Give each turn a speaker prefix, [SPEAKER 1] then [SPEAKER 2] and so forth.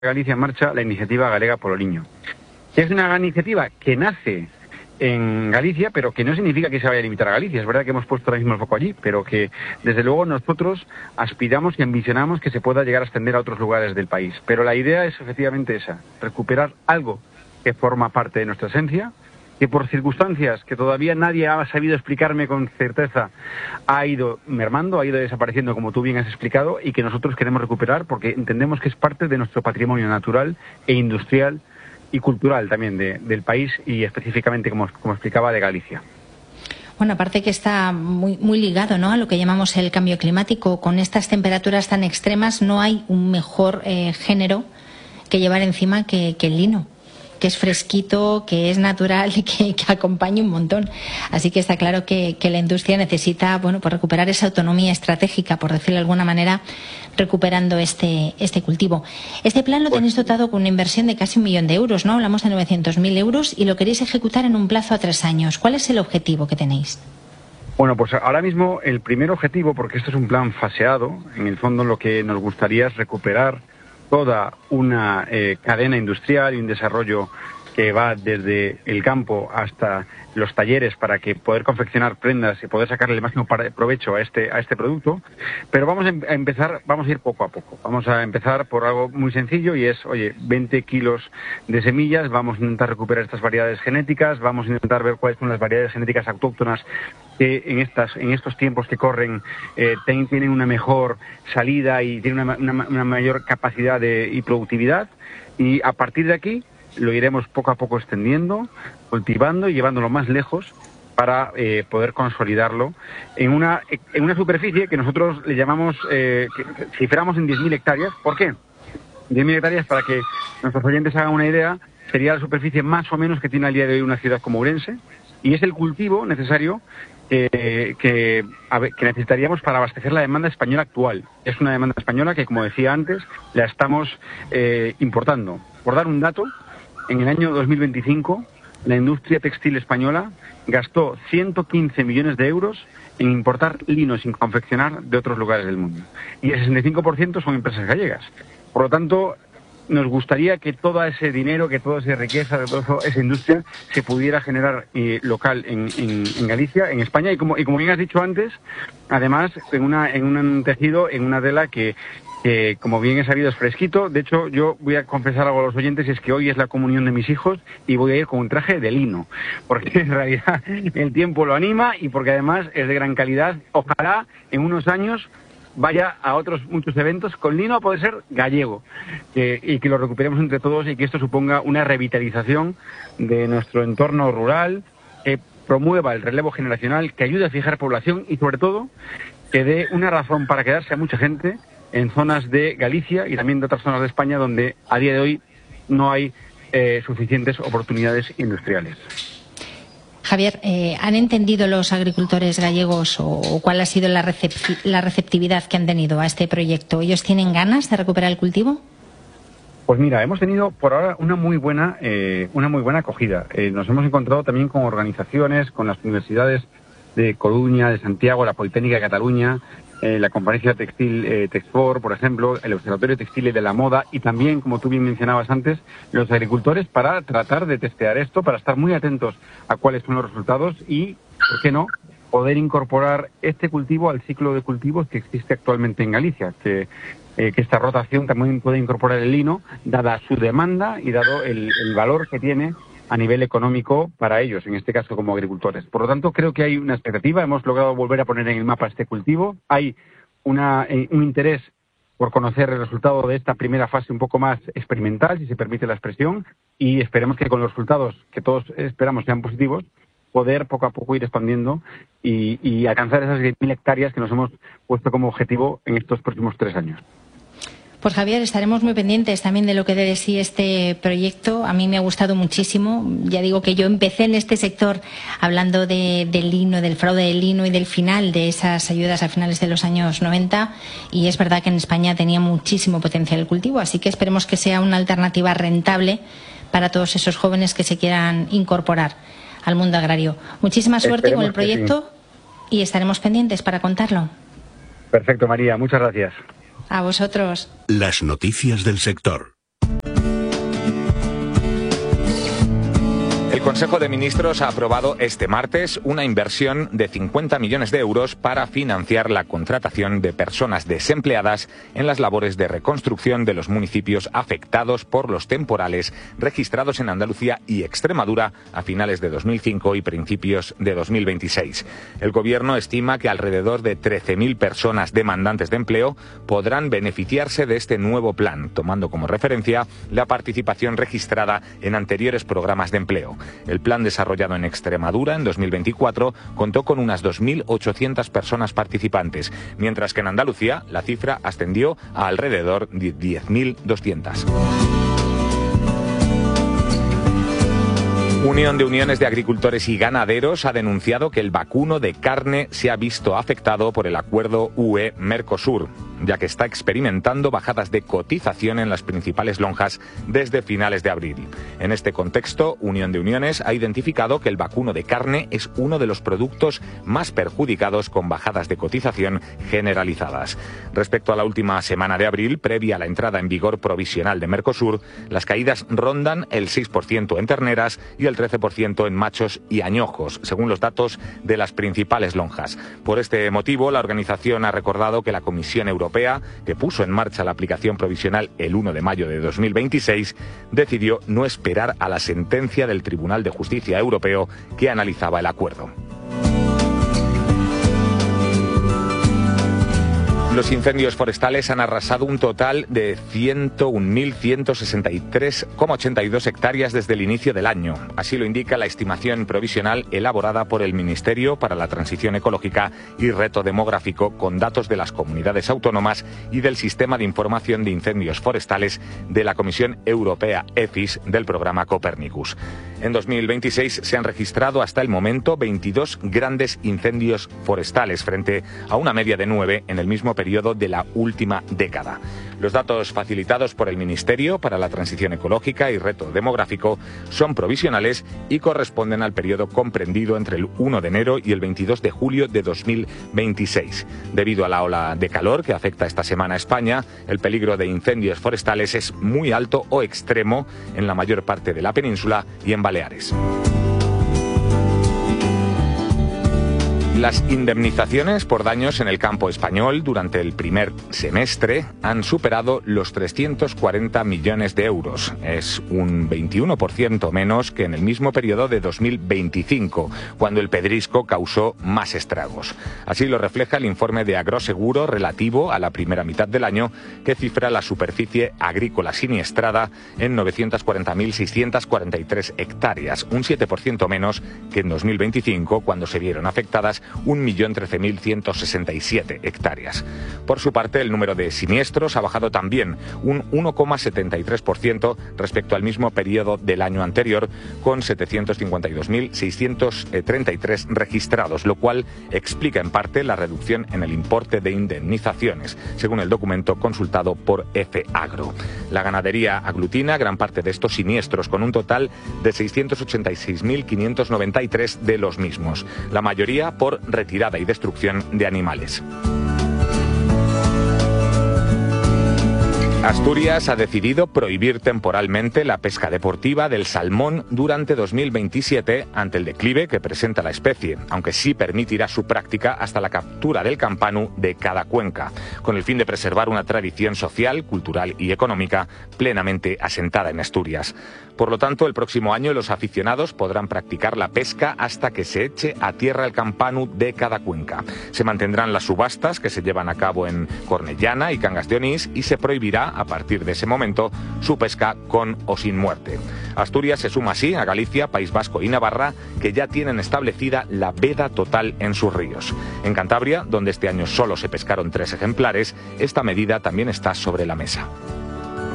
[SPEAKER 1] Galicia en marcha la iniciativa galega Polo Niño. Es una iniciativa que nace en Galicia, pero que no significa que se vaya a limitar a Galicia. Es verdad que hemos puesto ahora mismo el foco allí, pero que desde luego nosotros aspiramos y ambicionamos que se pueda llegar a extender a otros lugares del país. Pero la idea es efectivamente esa, recuperar algo que forma parte de nuestra esencia, que por circunstancias que todavía nadie ha sabido explicarme con certeza, ha ido mermando, ha ido desapareciendo, como tú bien has explicado, y que nosotros queremos recuperar porque entendemos que es parte de nuestro patrimonio natural e industrial y cultural también del país y específicamente, como explicaba, de Galicia.
[SPEAKER 2] Bueno, aparte que está muy ligado, ¿no?, a lo que llamamos el cambio climático. Con estas temperaturas tan extremas no hay un mejor género que llevar encima que el lino, que es fresquito, que es natural y que acompaña un montón. Así que está claro que la industria necesita, bueno, pues recuperar esa autonomía estratégica, por decirlo de alguna manera, recuperando este cultivo. Este plan lo tenéis dotado con una inversión de casi 1 millón de euros, ¿no? Hablamos de 900.000 euros y lo queréis ejecutar en un plazo a 3 años. ¿Cuál es el objetivo que tenéis?
[SPEAKER 1] Bueno, pues ahora mismo el primer objetivo, porque esto es un plan faseado, en el fondo lo que nos gustaría es recuperar toda una cadena industrial y un desarrollo que va desde el campo hasta los talleres para que poder confeccionar prendas y poder sacarle el máximo provecho a este producto. Pero vamos a empezar, vamos a ir poco a poco. Vamos a empezar por algo muy sencillo y es, 20 kilos de semillas, vamos a intentar recuperar estas variedades genéticas, vamos a intentar ver cuáles son las variedades genéticas autóctonas que en estos tiempos que corren tienen una mejor salida y tienen una mayor capacidad y productividad, y a partir de aquí lo iremos poco a poco extendiendo, cultivando y llevándolo más lejos para poder consolidarlo en una superficie que nosotros le llamamos, que ciframos en 10.000 hectáreas. ¿Por qué? 10.000 hectáreas, para que nuestros oyentes hagan una idea, sería la superficie más o menos que tiene al día de hoy una ciudad como Ourense, y es el cultivo necesario que necesitaríamos para abastecer la demanda española actual. Es una demanda española que, como decía antes, la estamos importando. Por dar un dato, en el año 2025 la industria textil española gastó 115 millones de euros en importar lino sin confeccionar de otros lugares del mundo. Y el 65% son empresas gallegas. Por lo tanto, nos gustaría que todo ese dinero, que toda esa riqueza, toda esa industria se pudiera generar local en Galicia, en España, y como bien has dicho antes, además en un tejido, en una tela que como bien he sabido es fresquito. De hecho, yo voy a confesar algo a los oyentes, y es que hoy es la comunión de mis hijos y voy a ir con un traje de lino, porque en realidad el tiempo lo anima y porque además es de gran calidad. Ojalá en unos años vaya a otros muchos eventos con lino, a poder ser gallego, y que lo recuperemos entre todos y que esto suponga una revitalización de nuestro entorno rural, que promueva el relevo generacional, que ayude a fijar población y sobre todo que dé una razón para quedarse a mucha gente en zonas de Galicia y también de otras zonas de España donde a día de hoy no hay suficientes oportunidades industriales.
[SPEAKER 2] Javier, ¿han entendido los agricultores gallegos o cuál ha sido la receptividad que han tenido a este proyecto? ¿Ellos tienen ganas de recuperar el cultivo?
[SPEAKER 1] Pues mira, hemos tenido por ahora una muy buena acogida. Nos hemos encontrado también con organizaciones, con las universidades de Coruña, de Santiago, la Politécnica de Cataluña, la conferencia textil Texfor, por ejemplo, el Observatorio Textil y de la Moda, y también, como tú bien mencionabas antes, los agricultores, para tratar de testear esto, para estar muy atentos a cuáles son los resultados y, ¿por qué no?, poder incorporar este cultivo al ciclo de cultivos que existe actualmente en Galicia, que esta rotación también puede incorporar el lino, dada su demanda y dado el valor que tiene a nivel económico para ellos, en este caso como agricultores. Por lo tanto, creo que hay una expectativa, hemos logrado volver a poner en el mapa este cultivo, hay un interés por conocer el resultado de esta primera fase un poco más experimental, si se permite la expresión, y esperemos que con los resultados que todos esperamos sean positivos, poder poco a poco ir expandiendo y alcanzar esas 10.000 hectáreas que nos hemos puesto como objetivo en estos próximos 3 años.
[SPEAKER 2] Pues Javier, estaremos muy pendientes también de lo que dé de sí este proyecto. A mí me ha gustado muchísimo. Ya digo que yo empecé en este sector hablando del lino, del fraude del lino y del final de esas ayudas a finales de los años 90, y es verdad que en España tenía muchísimo potencial el cultivo, así que esperemos que sea una alternativa rentable para todos esos jóvenes que se quieran incorporar al mundo agrario. Muchísima suerte con el proyecto y estaremos pendientes para contarlo.
[SPEAKER 1] Perfecto, María. Muchas gracias.
[SPEAKER 2] A vosotros.
[SPEAKER 3] Las noticias del sector. El Consejo de Ministros ha aprobado este martes una inversión de 50 millones de euros para financiar la contratación de personas desempleadas en las labores de reconstrucción de los municipios afectados por los temporales registrados en Andalucía y Extremadura a finales de 2005 y principios de 2026. El Gobierno estima que alrededor de 13.000 personas demandantes de empleo podrán beneficiarse de este nuevo plan, tomando como referencia la participación registrada en anteriores programas de empleo. El plan desarrollado en Extremadura en 2024 contó con unas 2.800 personas participantes, mientras que en Andalucía la cifra ascendió a alrededor de 10.200. Unión de Uniones de Agricultores y Ganaderos ha denunciado que el vacuno de carne se ha visto afectado por el acuerdo UE-Mercosur, ya que está experimentando bajadas de cotización en las principales lonjas desde finales de abril. En este contexto, Unión de Uniones ha identificado que el vacuno de carne es uno de los productos más perjudicados con bajadas de cotización generalizadas. Respecto a la última semana de abril, previa a la entrada en vigor provisional de Mercosur, las caídas rondan el 6% en terneras y el 13% en machos y añojos, según los datos de las principales lonjas. Por este motivo, la organización ha recordado que la Comisión Europea, que puso en marcha la aplicación provisional el 1 de mayo de 2026, decidió no esperar a la sentencia del Tribunal de Justicia Europeo que analizaba el acuerdo. Los incendios forestales han arrasado un total de 101.163,82 hectáreas desde el inicio del año. Así lo indica la estimación provisional elaborada por el Ministerio para la Transición Ecológica y Reto Demográfico, con datos de las comunidades autónomas y del Sistema de Información de Incendios Forestales de la Comisión Europea EFIS del programa Copernicus. En 2026 se han registrado hasta el momento 22 grandes incendios forestales, frente a una media de 9 en el mismo periodo de la última década. Los datos facilitados por el Ministerio para la Transición Ecológica y Reto Demográfico son provisionales y corresponden al periodo comprendido entre el 1 de enero y el 22 de julio de 2026. Debido a la ola de calor que afecta esta semana a España, el peligro de incendios forestales es muy alto o extremo en la mayor parte de la península y en Baleares. Las indemnizaciones por daños en el campo español durante el primer semestre han superado los 340 millones de euros. Es un 21% menos que en el mismo periodo de 2025, cuando el pedrisco causó más estragos. Así lo refleja el informe de Agroseguro relativo a la primera mitad del año, que cifra la superficie agrícola siniestrada en 940.643 hectáreas, un 7% menos que en 2025, cuando se vieron afectadas 1.013.167 hectáreas. Por su parte, el número de siniestros ha bajado también un 1,73% respecto al mismo periodo del año anterior, con 752.633 registrados, lo cual explica en parte la reducción en el importe de indemnizaciones, según el documento consultado por FAgro. La ganadería aglutina gran parte de estos siniestros, con un total de 686.593 de los mismos, la mayoría por retirada y destrucción de animales. Asturias ha decidido prohibir temporalmente la pesca deportiva del salmón durante 2027 ante el declive que presenta la especie, aunque sí permitirá su práctica hasta la captura del campanu de cada cuenca, con el fin de preservar una tradición social, cultural y económica plenamente asentada en Asturias. Por lo tanto, el próximo año los aficionados podrán practicar la pesca hasta que se eche a tierra el campanu de cada cuenca. Se mantendrán las subastas que se llevan a cabo en Cornellana y Cangas de Onís y se prohibirá a partir de ese momento su pesca con o sin muerte. Asturias se suma así a Galicia, País Vasco y Navarra, que ya tienen establecida la veda total en sus ríos. En Cantabria, donde este año solo se pescaron 3 ejemplares, esta medida también está sobre la mesa.